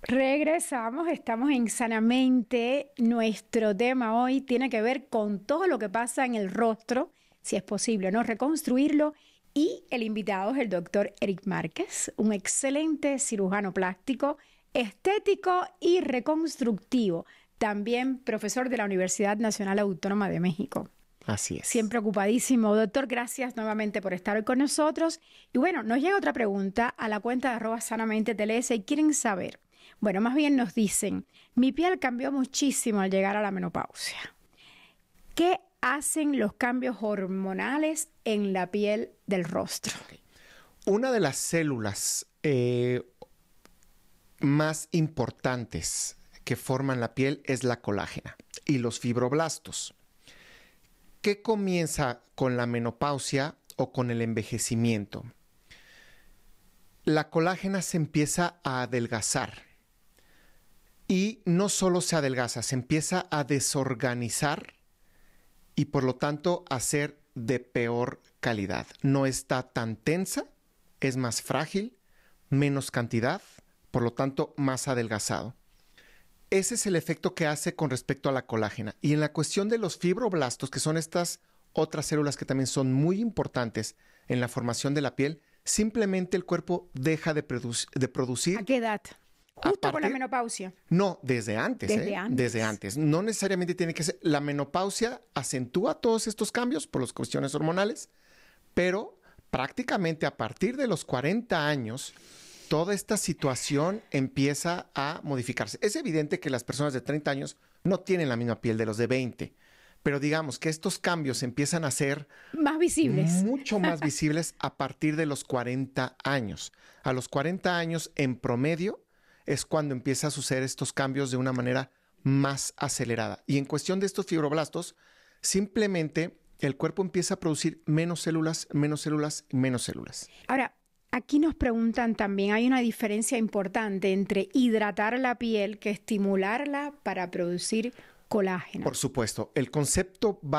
Regresamos, estamos en Sanamente. Nuestro tema hoy tiene que ver con todo lo que pasa en el rostro, si es posible, ¿no? Reconstruirlo. Y el invitado es el doctor Eric Márquez, un excelente cirujano plástico, estético y reconstructivo. También profesor de la Universidad Nacional Autónoma de México. Así es. Siempre ocupadísimo. Doctor, gracias nuevamente por estar hoy con nosotros. Y bueno, nos llega otra pregunta a la cuenta de @sanamentetls y quieren saber, bueno, más bien nos dicen, mi piel cambió muchísimo al llegar a la menopausia. ¿Qué hacen los cambios hormonales en la piel del rostro? Una de las células más importantes que forman la piel es la colágena y los fibroblastos. ¿Qué comienza con la menopausia o con el envejecimiento? La colágena se empieza a adelgazar y no solo se adelgaza, se empieza a desorganizar y por lo tanto a ser de peor calidad. No está tan tensa, es más frágil, menos cantidad, por lo tanto más adelgazado. Ese es el efecto que hace con respecto a la colágena. Y en la cuestión de los fibroblastos, que son estas otras células que también son muy importantes en la formación de la piel, simplemente el cuerpo deja de producir. ¿A qué edad? Justo con la menopausia. No, desde antes. Desde antes. No necesariamente tiene que ser. La menopausia acentúa todos estos cambios por las cuestiones hormonales, pero prácticamente a partir de los 40 años, toda esta situación empieza a modificarse. Es evidente que las personas de 30 años no tienen la misma piel de los de 20, pero digamos que estos cambios empiezan a ser más visibles. Mucho más visibles a partir de los 40 años. A los 40 años en promedio es cuando empieza a suceder estos cambios de una manera más acelerada. Y en cuestión de estos fibroblastos, simplemente el cuerpo empieza a producir menos células, menos células y menos células. Ahora, aquí nos preguntan también, hay una diferencia importante entre hidratar la piel que estimularla para producir colágeno. Por supuesto, el concepto